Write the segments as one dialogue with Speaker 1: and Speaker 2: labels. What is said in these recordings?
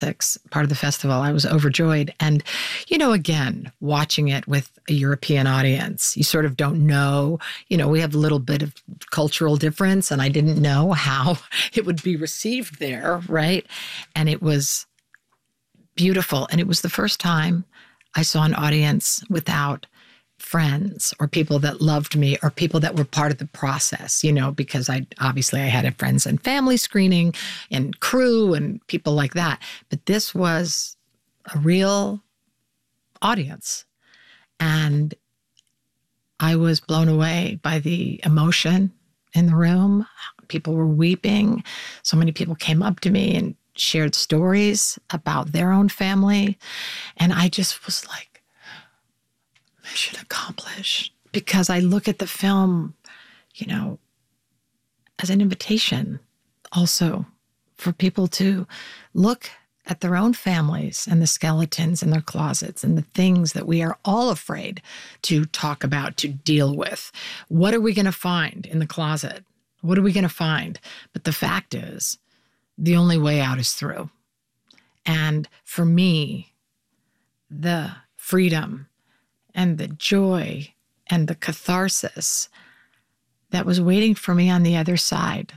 Speaker 1: part of the festival. I was overjoyed. And, again, watching it with a European audience, you sort of don't know, we have a little bit of cultural difference, and I didn't know how it would be received there, right? And it was beautiful. And it was the first time I saw an audience without friends or people that loved me or people that were part of the process, because I had a friends and family screening and crew and people like that. But this was a real audience. And I was blown away by the emotion in the room. People were weeping. So many people came up to me and shared stories about their own family. And I just was like, mission accomplished, because I look at the film, as an invitation also for people to look at their own families and the skeletons in their closets and the things that we are all afraid to talk about, to deal with. What are we going to find in the closet? What are we going to find? But the fact is, the only way out is through. And for me, the freedom and the joy and the catharsis that was waiting for me on the other side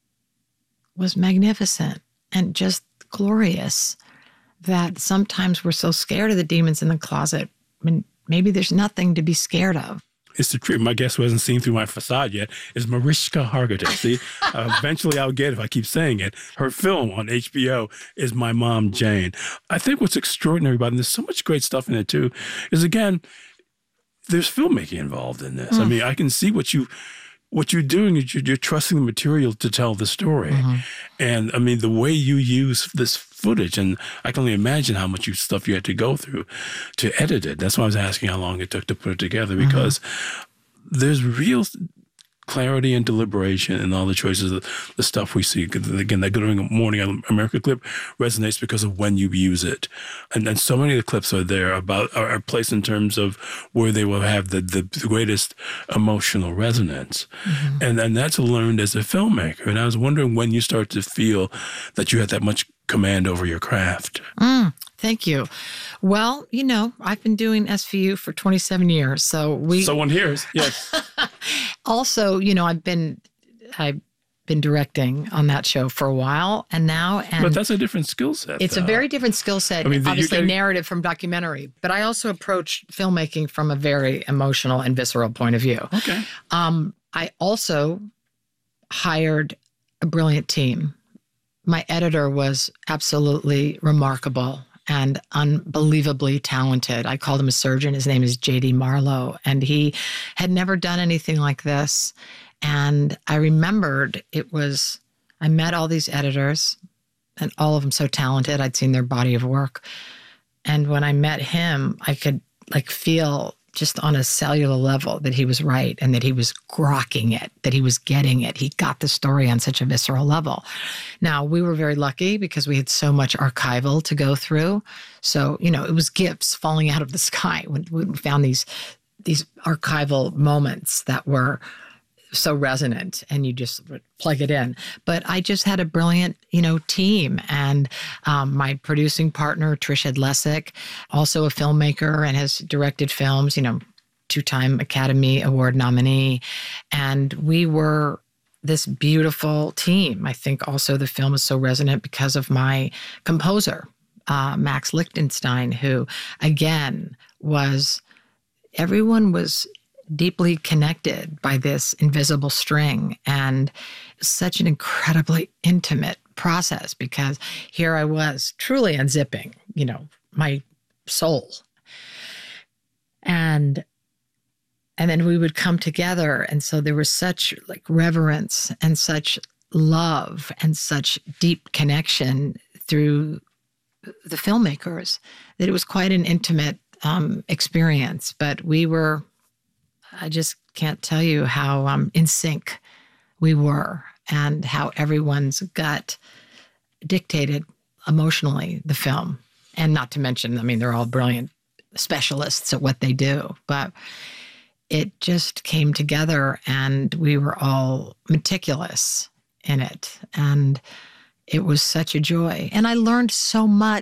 Speaker 1: was magnificent and just glorious, that sometimes we're so scared of the demons in the closet. I mean, maybe there's nothing to be scared of.
Speaker 2: It's the truth. My guest who hasn't seen through my facade yet is Mariska Hargitay. See, eventually I'll get it if I keep saying it. Her film on HBO is My Mom, Jane. I think what's extraordinary about it, and there's so much great stuff in it too, is again, there's filmmaking involved in this. I mean, I can see what you're doing is you're trusting the material to tell the story. And I mean, the way you use this footage, and I can only imagine how much stuff you had to go through to edit it. That's why I was asking how long it took to put it together, because there's real clarity and deliberation in all the choices of the stuff we see. Again, that Good Morning America clip resonates because of when you use it. And then so many of the clips are placed in terms of where they will have the greatest emotional resonance. And that's learned as a filmmaker. And I was wondering when you start to feel that you had that much command over your craft.
Speaker 1: Thank you. Well, I've been doing SVU for 27 years.
Speaker 2: Someone hears, yes.
Speaker 1: Also, I've been directing on that show for a while
Speaker 2: But that's a different skill set.
Speaker 1: It's a very different skill set. I mean, obviously narrative from documentary, but I also approach filmmaking from a very emotional and visceral point of view.
Speaker 2: Okay.
Speaker 1: I also hired a brilliant team. My editor was absolutely remarkable and unbelievably talented. I called him a surgeon. His name is J.D. Marlowe, and he had never done anything like this. And I remembered I met all these editors, and all of them so talented. I'd seen their body of work. And when I met him, I could feel just on a cellular level that he was right and that he was grokking it, that he was getting it. He got the story on such a visceral level. Now, we were very lucky because we had so much archival to go through. So, it was gifts falling out of the sky when we found these archival moments that were so resonant, and you just plug it in. But I just had a brilliant, team. And my producing partner, Trish Edlesick, also a filmmaker and has directed films, 2-time Academy Award nominee. And we were this beautiful team. I think also the film is so resonant because of my composer, Max Lichtenstein, who, again, everyone was deeply connected by this invisible string, and such an incredibly intimate process, because here I was truly unzipping, my soul. And then we would come together. And so there was such reverence and such love and such deep connection through the filmmakers that it was quite an intimate experience. But I just can't tell you how in sync we were, and how everyone's gut dictated emotionally the film. And not to mention, they're all brilliant specialists at what they do, but it just came together and we were all meticulous in it. And It was such a joy. And I learned so much.